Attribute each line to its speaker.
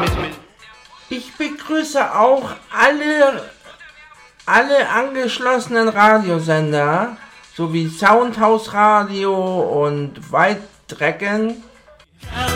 Speaker 1: Ich begrüße auch alle angeschlossenen Radiosender, sowie Soundhouse Radio und White Dragon.